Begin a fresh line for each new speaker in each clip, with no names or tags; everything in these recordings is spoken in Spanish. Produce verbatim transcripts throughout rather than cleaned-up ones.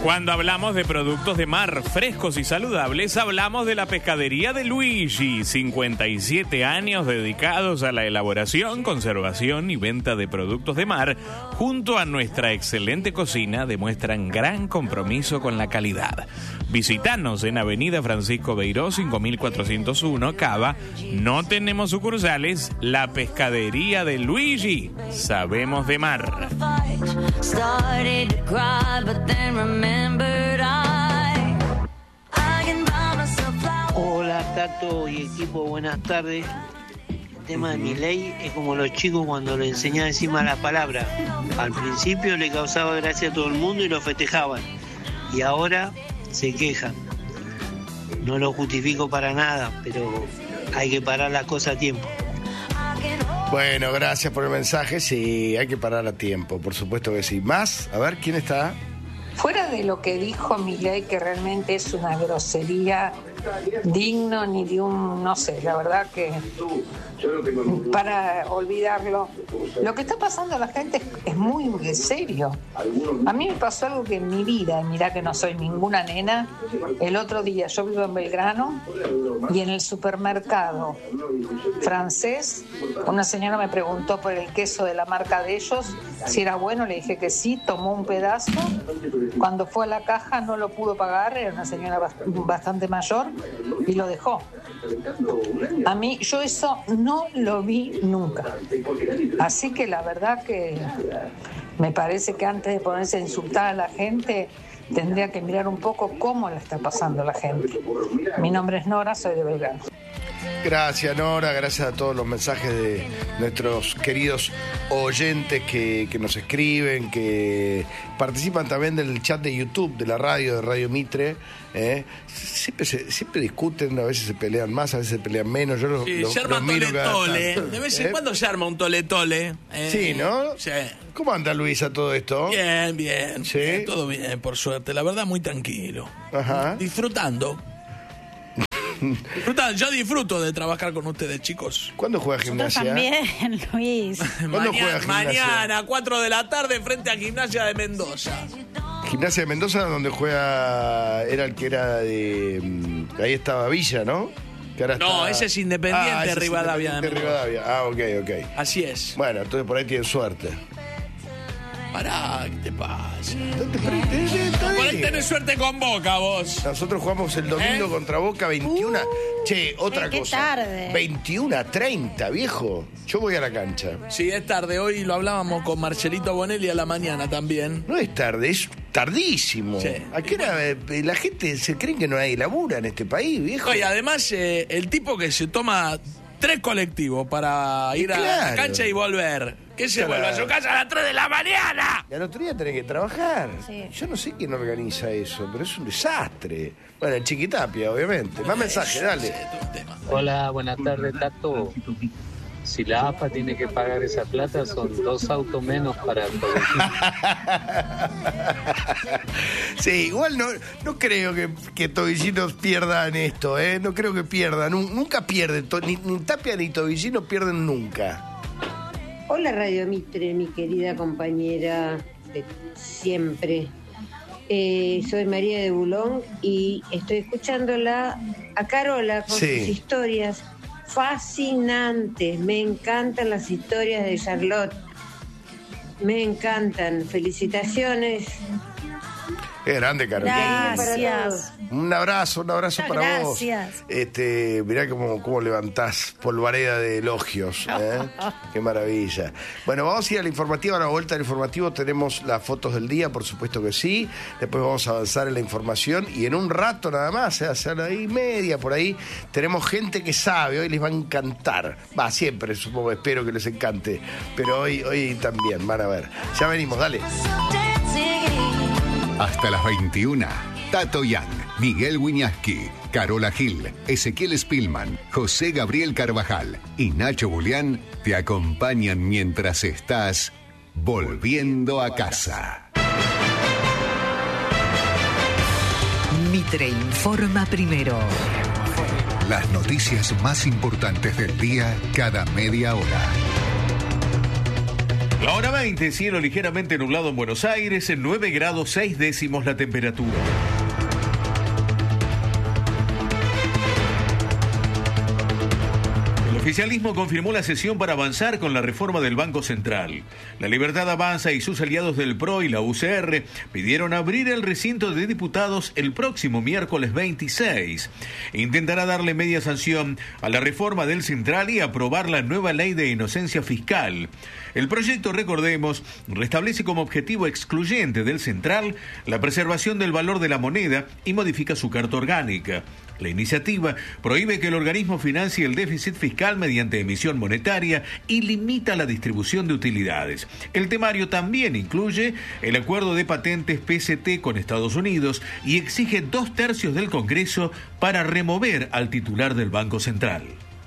Cuando hablamos de productos de mar frescos y saludables, hablamos de la pescadería de Luigi. cincuenta y siete años dedicados a la elaboración, conservación y venta de productos de mar, junto a nuestra excelente cocina, demuestran gran compromiso con la calidad. Visítanos en Avenida Francisco Beiró, cinco mil cuatrocientos uno, Cava. No tenemos sucursales. La pescadería de Luigi. Sabemos de mar.
Hola Tato y equipo, buenas tardes. El tema de Milei es como los chicos cuando le enseñaban encima la palabra. Al principio le causaba gracia a todo el mundo y lo festejaban. Y ahora se quejan. No lo justifico para nada, pero hay que parar las cosas a tiempo.
Bueno, gracias por el mensaje. Sí, hay que parar a tiempo, por supuesto que sí. Más, a ver, ¿quién está?
Fuera de lo que dijo Milei, que realmente es una grosería, digno ni de un, no sé, la verdad que para olvidarlo. Lo que está pasando a la gente es, es muy serio. A mí me pasó algo que en mi vida, y mirá que no soy ninguna nena, el otro día yo vivo en Belgrano y en el supermercado francés una señora me preguntó por el queso de la marca de ellos, si era bueno, le dije que sí, tomó un pedazo. Cuando fue a la caja no lo pudo pagar, era una señora bastante mayor y lo dejó. A mí, yo eso no lo vi nunca. Así que la verdad que me parece que antes de ponerse a insultar a la gente, tendría que mirar un poco cómo la está pasando la gente. Mi nombre es Nora, soy de Belgrano.
Gracias, Nora, gracias a todos los mensajes de nuestros queridos oyentes que, que nos escriben, que participan también del chat de YouTube, de la radio, de Radio Mitre. ¿eh? Siempre, se, siempre discuten, a veces se pelean más, a veces se pelean menos. Yo los,
sí,
los,
se arma
los miro cada
tole-tole.
tanto.
De vez
¿Eh?
en cuando se arma un tole-tole. Eh,
Sí, ¿no?
Sí.
¿Cómo anda, Luisa, todo esto?
Bien, bien.
¿Sí?
Bien, todo bien, por suerte. La verdad, muy tranquilo.
Ajá.
Disfrutando. Disfrutando. Yo disfruto de trabajar con ustedes, chicos.
¿Cuándo juega
Nosotros
gimnasia?
también, Luis.
¿Cuándo juega
mañana,
gimnasia?
mañana, cuatro de la tarde, frente a Gimnasia de Mendoza.
Gimnasia de Mendoza, donde juega, era el que era de, mm, ahí estaba Villa, ¿no? Que ahora
No,
está-
ese es Independiente
Ah, ese es
Rivadavia de
Independiente Rivadavia. Ah, ok, ok.
Así es.
Bueno, entonces por ahí tienen suerte.
Pará, ¿qué te pasa?
Está
Por ahí
bien.
tenés suerte con Boca, vos.
Nosotros jugamos el domingo
¿Eh?
contra Boca veintiuno. che, otra
eh, qué
cosa.
tarde.
veintiuno a treinta, viejo. Yo voy a la cancha.
Sí, es tarde. Hoy lo hablábamos con Marcelito Bonelli a la mañana también.
No es tarde, es tardísimo.
Sí.
¿A qué hora eh, la gente se cree que no hay labura en este país, viejo?
No, y además, eh, el tipo que se toma tres colectivos para ir a la
Claro.
cancha y volver. ¿Qué se
Claro.
vuelve a su casa a las tres de la mañana?
Y al otro día tenés que trabajar.
Sí.
Yo no sé quién organiza eso, pero es un desastre. Bueno, en Chiquitapia, obviamente. Más mensaje, dale.
Sí, todo un tema.
Hola, buenas tardes, Tato. Si la A F A tiene que pagar esa plata, son dos autos menos para todo.
Sí, igual no, no creo que, que Tobillínos pierdan esto, ¿eh? No creo que pierdan. nun- Nunca pierden. To- Ni, ni Tapia ni Tobillino pierden nunca.
Hola Radio Mitre, mi querida compañera de siempre. Eh, soy María de Bulón y estoy escuchándola a Carola con
Sí.
sus historias fascinantes. Me encantan las historias de Charlotte. Me encantan. Felicitaciones.
Qué grande, Carolina.
Gracias.
Un abrazo, un abrazo
Muchas
para
gracias.
vos. Este, mirá cómo, cómo levantás polvareda de elogios. ¿eh? Qué maravilla. Bueno, vamos a ir a la informativa. A la vuelta del informativo tenemos las fotos del día, por supuesto que sí. Después vamos a avanzar en la información. Y en un rato nada más, ¿eh? hacia la y media por ahí, tenemos gente que sabe. Hoy les va a encantar. Va, siempre, supongo, espero que les encante. Pero hoy, hoy también, van a ver. Ya venimos, dale.
Hasta las veintiuna. Tato Yang, Miguel Wiñaski, Carola Gil, Ezequiel Spillman, José Gabriel Carvajal y Nacho Julián te acompañan mientras estás volviendo a casa.
Mitre informa primero.
Las noticias más importantes del día cada media hora.
La hora veinte, cielo ligeramente nublado en Buenos Aires, en nueve grados seis décimos la temperatura. El oficialismo confirmó la sesión para avanzar con la reforma del Banco Central. La Libertad Avanza y sus aliados del P R O y la U C R pidieron abrir el recinto de diputados el próximo miércoles veintiséis. Intentará darle media sanción a la reforma del Central y aprobar la nueva ley de inocencia fiscal. El proyecto, recordemos, restablece como objetivo excluyente del Central la preservación del valor de la moneda y modifica su carta orgánica. La iniciativa prohíbe que el organismo financie el déficit fiscal mediante emisión monetaria y limita la distribución de utilidades. El temario también incluye el acuerdo de patentes P C T con Estados Unidos y exige dos tercios del Congreso para remover al titular del Banco Central.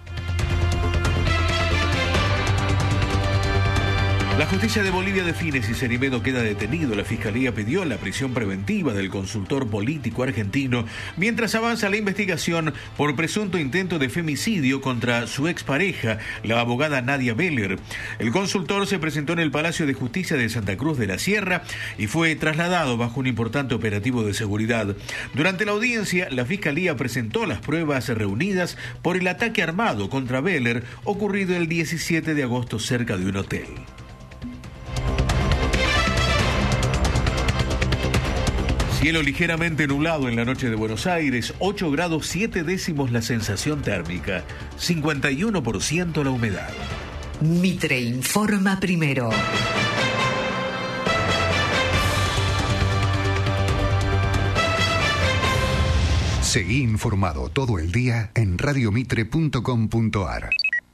La justicia de Bolivia define si Cerimedo queda detenido. La Fiscalía pidió la prisión preventiva del consultor político argentino mientras avanza la investigación por presunto intento de femicidio contra su expareja, la abogada Nadia Beller. El consultor se presentó en el Palacio de Justicia de Santa Cruz de la Sierra y fue trasladado bajo un importante operativo de seguridad. Durante la audiencia, la Fiscalía presentó las pruebas reunidas por el ataque armado contra Beller ocurrido el diecisiete de agosto cerca de un hotel. Cielo ligeramente nublado en la noche de Buenos Aires, ocho grados siete décimos la sensación térmica, cincuenta y uno por ciento la humedad.
Mitre informa primero.
Seguí informado todo el día en radio mitre punto com punto ar.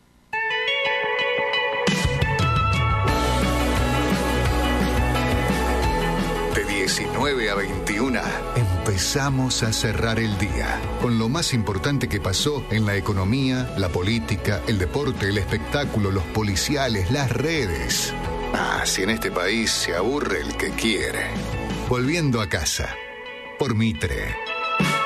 diecinueve a veintiuna. Empezamos a cerrar el día con lo más importante que pasó en la economía, la política, el deporte, el espectáculo, los policiales, las redes. Ah, si en este país se aburre el que quiere. Volviendo a casa. Por Mitre.